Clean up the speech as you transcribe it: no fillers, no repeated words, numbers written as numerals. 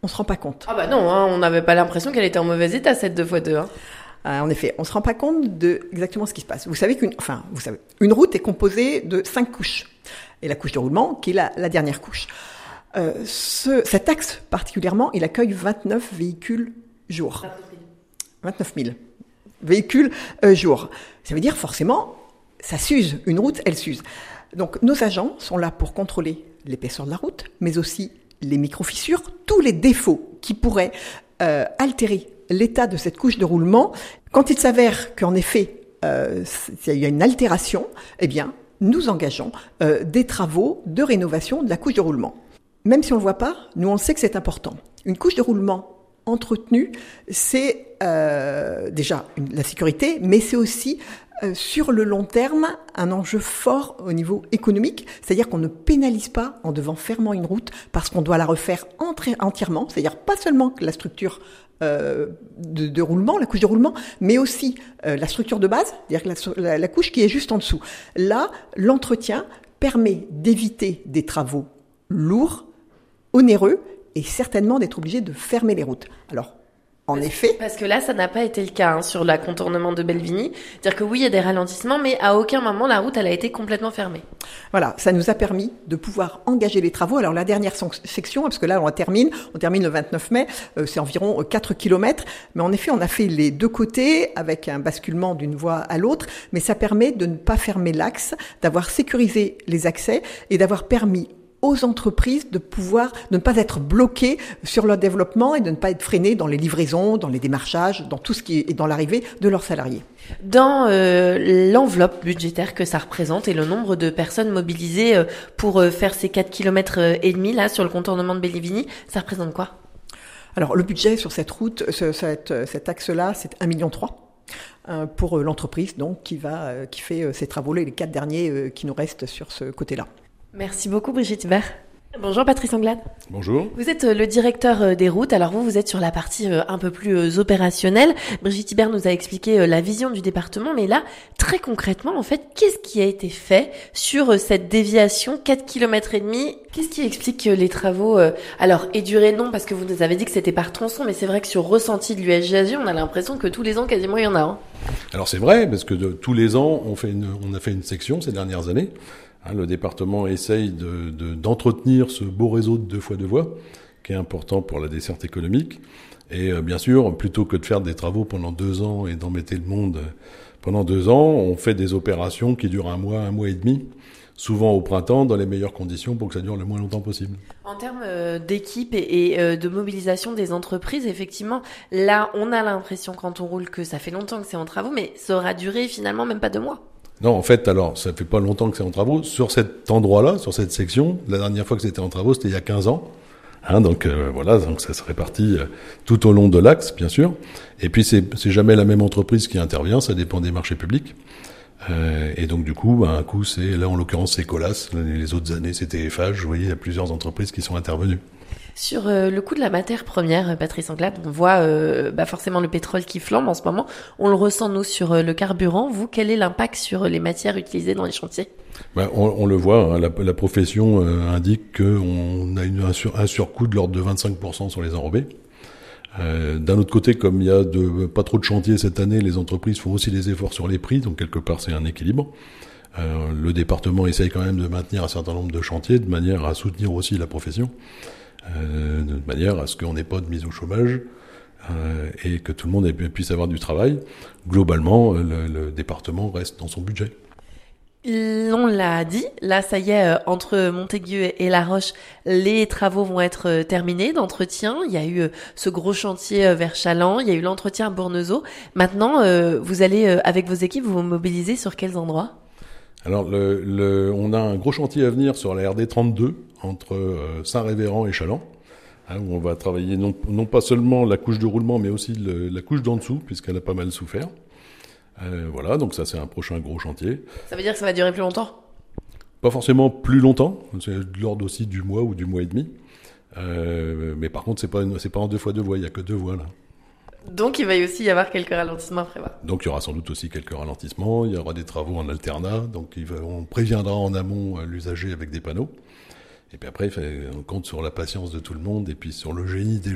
on se rend pas compte. Ah bah non, hein, on n'avait pas l'impression qu'elle était en mauvais état, cette 2x2. Hein. En effet, on se rend pas compte de exactement ce qui se passe. Vous savez, une route est composée de 5 couches. Et la couche de roulement, qui est la dernière couche. Cet axe particulièrement, il accueille 29 véhicules jour. 29 000 véhicules jour. Ça veut dire forcément, ça s'use. Une route, elle s'use. Donc nos agents sont là pour contrôler l'épaisseur de la route, mais aussi les micro-fissures, tous les défauts qui pourraient altérer l'état de cette couche de roulement. Quand il s'avère qu'en effet, il y a une altération, eh bien, nous engageons des travaux de rénovation de la couche de roulement. Même si on ne le voit pas, nous on sait que c'est important. Une couche de roulement entretenue, c'est déjà la sécurité, mais c'est aussi sur le long terme un enjeu fort au niveau économique, c'est-à-dire qu'on ne pénalise pas en devant faire une route parce qu'on doit la refaire entièrement, c'est-à-dire pas seulement que la structure de roulement, la couche de roulement, mais aussi la structure de base, c'est-à-dire la couche qui est juste en dessous. Là, l'entretien permet d'éviter des travaux lourds, onéreux, et certainement d'être obligé de fermer les routes. Alors, en effet... Parce que là, ça n'a pas été le cas sur la contournement de Bellevigny. C'est-à-dire que oui, il y a des ralentissements, mais à aucun moment, la route, elle a été complètement fermée. Voilà, ça nous a permis de pouvoir engager les travaux. Alors, la dernière section, parce que là, on termine le 29 mai, c'est environ 4 kilomètres. Mais en effet, on a fait les deux côtés avec un basculement d'une voie à l'autre. Mais ça permet de ne pas fermer l'axe, d'avoir sécurisé les accès et d'avoir permis aux entreprises de ne pas être bloquées sur leur développement et de ne pas être freinées dans les livraisons, dans les démarchages, dans tout ce qui est dans l'arrivée de leurs salariés. Dans l'enveloppe budgétaire que ça représente et le nombre de personnes mobilisées pour faire ces 4 km et demi là sur le contournement de Bellevigny, ça représente quoi? Alors le budget sur cette route, cet axe-là, c'est 1,3 million pour l'entreprise donc qui fait ces travaux-là, les 4 derniers qui nous restent sur ce côté-là. Merci beaucoup Brigitte Hibert. Bonjour Patrice Anglade. Bonjour. Vous êtes le directeur des routes, alors vous êtes sur la partie un peu plus opérationnelle. Brigitte Hibert nous a expliqué la vision du département, mais là, très concrètement, en fait, qu'est-ce qui a été fait sur cette déviation 4 km et demi? Qu'est-ce qui explique que les travaux, alors, aient duré non, parce que vous nous avez dit que c'était par tronçon, mais c'est vrai que sur ressenti de l'USGAG, on a l'impression que tous les ans, quasiment, il y en a un. Alors c'est vrai, parce que tous les ans, on a fait une section ces dernières années. Le département essaye d'entretenir ce beau réseau de 2x2 voies, qui est important pour la desserte économique. Et bien sûr, plutôt que de faire des travaux pendant 2 ans et d'embêter le monde pendant 2 ans, on fait des opérations qui durent 1 mois et demi, souvent au printemps, dans les meilleures conditions pour que ça dure le moins longtemps possible. En termes d'équipe et de mobilisation des entreprises, effectivement, là, on a l'impression quand on roule que ça fait longtemps que c'est en travaux, mais ça aura duré finalement même pas 2 mois. Non, en fait, alors, ça fait pas longtemps que c'est en travaux. Sur cet endroit-là, sur cette section, la dernière fois que c'était en travaux, c'était il y a 15 ans. Donc voilà, donc ça se répartit tout au long de l'axe, bien sûr. Et puis c'est jamais la même entreprise qui intervient, ça dépend des marchés publics. Et donc du coup, un coup c'est, là en l'occurrence c'est Colas, les autres années c'était FH, vous voyez, il y a plusieurs entreprises qui sont intervenues. Sur le coût de la matière première, Patrice Anglade, on voit forcément le pétrole qui flambe en ce moment. On le ressent, nous, sur le carburant. Vous, quel est l'impact sur les matières utilisées dans les chantiers? On le voit, la profession indique qu'on a un surcoût de l'ordre de 25% sur les enrobés. D'un autre côté, comme il y a pas trop de chantiers cette année, les entreprises font aussi des efforts sur les prix, donc quelque part c'est un équilibre. Le département essaye quand même de maintenir un certain nombre de chantiers, de manière à soutenir aussi la profession. De manière à ce qu'on n'ait pas de mise au chômage et que tout le monde puisse avoir du travail. Globalement, le département reste dans son budget. On l'a dit, là ça y est, entre Montaigu et La Roche, les travaux vont être terminés d'entretien. Il y a eu ce gros chantier vers Chaland, il y a eu l'entretien à Bournezeau. Maintenant, vous allez, avec vos équipes, vous mobiliser sur quels endroits ? Alors, on a un gros chantier à venir sur la RD 32, entre Saint-Révérend et Chaland, où on va travailler non pas seulement la couche de roulement, mais aussi la couche d'en dessous, puisqu'elle a pas mal souffert. Voilà, donc ça c'est un prochain gros chantier. Ça veut dire que ça va durer plus longtemps ? Pas forcément plus longtemps, c'est de l'ordre aussi du mois ou du mois et demi. Mais par contre, c'est pas en 2x2 voies, il y a que 2 voies là. Donc il va aussi y avoir quelques ralentissements à prévoir. Donc il y aura sans doute aussi quelques ralentissements, il y aura des travaux en alternat, donc on préviendra en amont l'usager avec des panneaux. Et puis après, on compte sur la patience de tout le monde et puis sur le génie des